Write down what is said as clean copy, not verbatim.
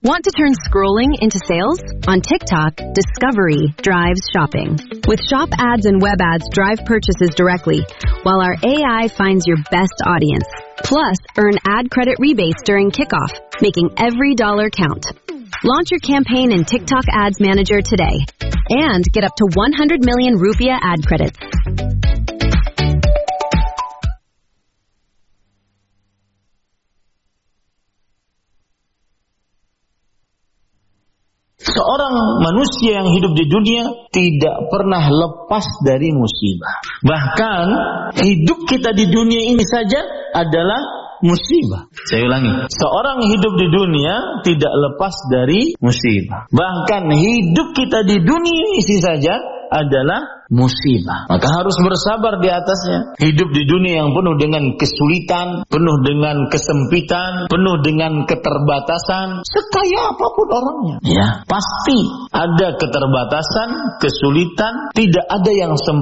Want to turn scrolling into sales? On TikTok, discovery drives shopping. With shop ads and web ads drive purchases directly, while our AI finds your best audience. Plus, earn ad credit rebates during kickoff, making every dollar count. Launch your campaign in TikTok Ads Manager today and get up to 100 million rupiah ad credits. Seorang manusia yang hidup di dunia tidak pernah lepas dari musibah. Bahkan hidup kita di dunia ini saja adalah musibah. Saya ulangi, seorang hidup di dunia tidak lepas dari musibah. Bahkan hidup kita di dunia ini saja adalah musibah. Maka harus bersabar di atasnya. Hidup di dunia yang penuh dengan kesulitan, penuh dengan kesempitan, penuh dengan keterbatasan. Sekaya apapun orangnya, ya, pasti ada keterbatasan, kesulitan, tidak ada yang sempurna.